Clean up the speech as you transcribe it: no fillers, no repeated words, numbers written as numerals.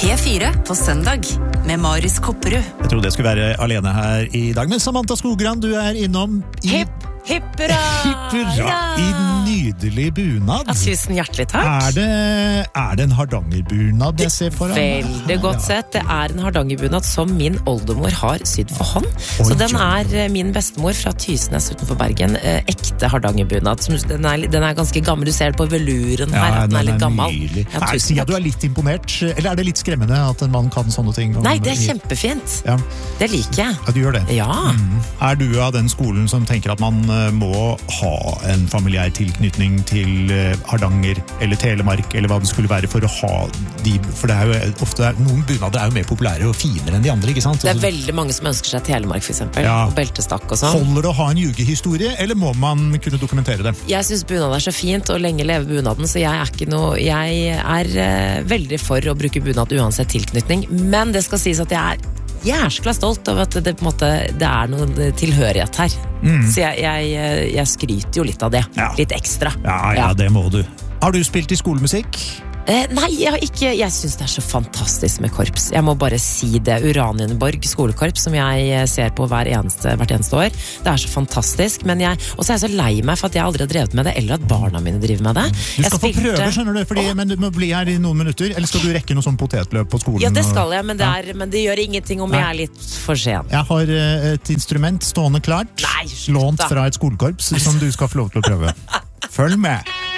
P4 på søndag med Marius Kopperud. Jeg trodde jeg skulle være alene her i dag, men Samantha Skogran, du er innom i Hippura! i nydelig bunad. Ja, tusen hjertelig takk. Er det en hardangerbunad jeg ser foran meg? Veldig godt sett. Det er en hardangerbunad som min oldemor har sydd for hånd. Så den er min bestemor fra Tysnes utenfor Bergen. Ekte hardangerbunad. Den er ganske gammel. Du ser det på veluren her, at den er litt gammel. Ja, sier du er litt imponert, eller er det litt skremmende at en mann kan sånne ting? Nei, det er kjempefint. Ja. Det liker jeg. Ja, du gjør det? Ja. Er du av den skolen som tenker at man må ha en familiær tilknytning til Hardanger eller Telemark, eller hva det skulle være for å ha de, for det er jo ofte, noen bunader er jo mer populære og finere enn de andre, ikke sant? Det er veldig mange som ønsker seg Telemark for eksempel, og beltestakk og sånn. Holder det å ha en ljugehistorie, eller må man kunne dokumentere det? Jeg synes bunad er så fint, og lenge leve bunaden, så jeg er veldig for å bruke bunad uansett tilknytning, men det skal sies at jeg er jæskla stolt av at det på en måte det er noen tilhørighet her. Så jeg skryter jo litt av det. Ja. Litt ekstra. Ja, det må du. Har du spilt i skolemusikk? Nei, jeg har ikke. Jeg synes det er så fantastisk med korps. Jeg må bare si det. Uranienborg skolekorps, som jeg ser på hvert eneste år. Det er så fantastisk, men og så er jeg så lei meg for at jeg aldri har drevet med det, eller at barna mine driver med det. Du skal få prøve, skjønner du, men du må bli her i noen minutter, eller skal du rekke noe sånn potetløp på skolen? Ja, det skal jeg, men det gjør ingenting om jeg er litt for sen. Jeg har et instrument stående klart, lånt fra et skolekorps, som du skal få lov til å prøve. Følg med!